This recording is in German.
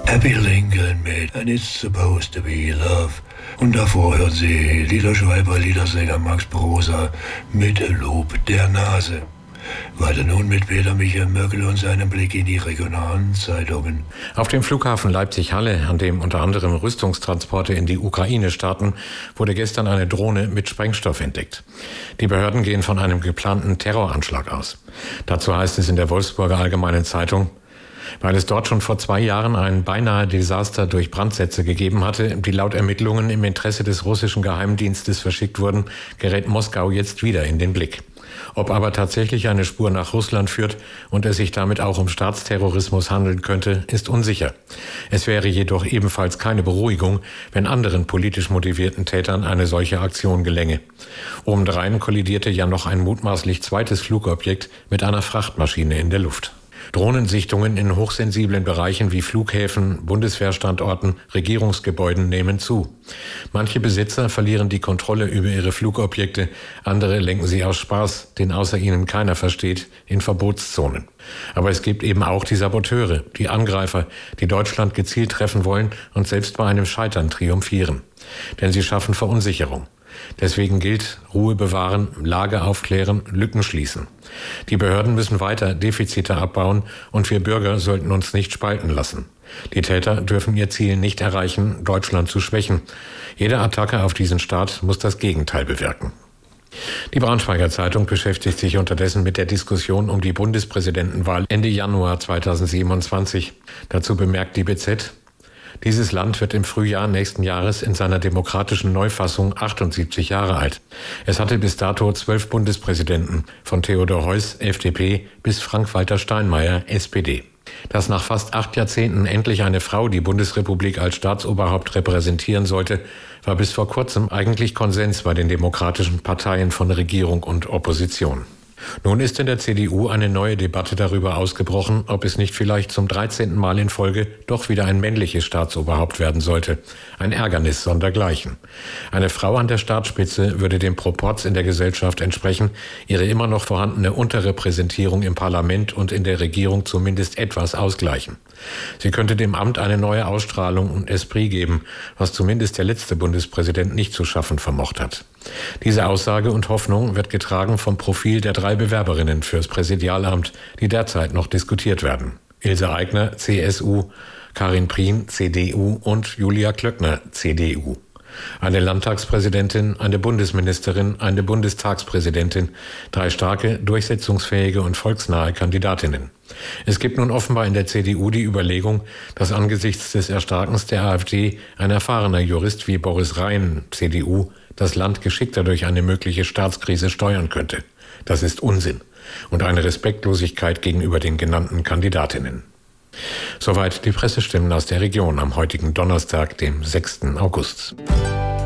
Happy Lincoln mit And It's Supposed to Be Love. Und davor hört sie Liederschreiber, Liedersänger Max Prosa mit Lob der Nase. Weiter nun mit Peter Michael Möckel und seinem Blick in die regionalen Zeitungen. Auf dem Flughafen Leipzig-Halle, an dem unter anderem Rüstungstransporte in die Ukraine starten, wurde gestern eine Drohne mit Sprengstoff entdeckt. Die Behörden gehen von einem geplanten Terroranschlag aus. Dazu heißt es in der Wolfsburger Allgemeinen Zeitung: Weil es dort schon vor 2 Jahren ein beinahe Desaster durch Brandsätze gegeben hatte, die laut Ermittlungen im Interesse des russischen Geheimdienstes verschickt wurden, gerät Moskau jetzt wieder in den Blick. Ob aber tatsächlich eine Spur nach Russland führt und es sich damit auch um Staatsterrorismus handeln könnte, ist unsicher. Es wäre jedoch ebenfalls keine Beruhigung, wenn anderen politisch motivierten Tätern eine solche Aktion gelänge. Obendrein kollidierte ja noch ein mutmaßlich zweites Flugobjekt mit einer Frachtmaschine in der Luft. Drohnensichtungen in hochsensiblen Bereichen wie Flughäfen, Bundeswehrstandorten, Regierungsgebäuden nehmen zu. Manche Besitzer verlieren die Kontrolle über ihre Flugobjekte, andere lenken sie aus Spaß, den außer ihnen keiner versteht, in Verbotszonen. Aber es gibt eben auch die Saboteure, die Angreifer, die Deutschland gezielt treffen wollen und selbst bei einem Scheitern triumphieren. Denn sie schaffen Verunsicherung. Deswegen gilt: Ruhe bewahren, Lage aufklären, Lücken schließen. Die Behörden müssen weiter Defizite abbauen und wir Bürger sollten uns nicht spalten lassen. Die Täter dürfen ihr Ziel nicht erreichen, Deutschland zu schwächen. Jede Attacke auf diesen Staat muss das Gegenteil bewirken. Die Braunschweiger Zeitung beschäftigt sich unterdessen mit der Diskussion um die Bundespräsidentenwahl Ende Januar 2027. Dazu bemerkt die BZ: Dieses Land wird im Frühjahr nächsten Jahres in seiner demokratischen Neufassung 78 Jahre alt. Es hatte bis dato 12 Bundespräsidenten, von Theodor Heuss, FDP, bis Frank-Walter Steinmeier, SPD. Dass nach fast 8 Jahrzehnten endlich eine Frau die Bundesrepublik als Staatsoberhaupt repräsentieren sollte, war bis vor kurzem eigentlich Konsens bei den demokratischen Parteien von Regierung und Opposition. Nun ist in der CDU eine neue Debatte darüber ausgebrochen, ob es nicht vielleicht zum 13. Mal in Folge doch wieder ein männliches Staatsoberhaupt werden sollte. Ein Ärgernis sondergleichen. Eine Frau an der Staatsspitze würde dem Proporz in der Gesellschaft entsprechen, ihre immer noch vorhandene Unterrepräsentierung im Parlament und in der Regierung zumindest etwas ausgleichen. Sie könnte dem Amt eine neue Ausstrahlung und Esprit geben, was zumindest der letzte Bundespräsident nicht zu schaffen vermocht hat. Diese Aussage und Hoffnung wird getragen vom Profil der 3 Bewerberinnen fürs Präsidialamt, die derzeit noch diskutiert werden. Ilse Aigner, CSU, Karin Prien, CDU und Julia Klöckner, CDU. Eine Landtagspräsidentin, eine Bundesministerin, eine Bundestagspräsidentin, 3 starke, durchsetzungsfähige und volksnahe Kandidatinnen. Es gibt nun offenbar in der CDU die Überlegung, dass angesichts des Erstarkens der AfD ein erfahrener Jurist wie Boris Rhein, CDU, das Land geschickter durch eine mögliche Staatskrise steuern könnte. Das ist Unsinn und eine Respektlosigkeit gegenüber den genannten Kandidatinnen. Soweit die Pressestimmen aus der Region am heutigen Donnerstag, dem 6. August.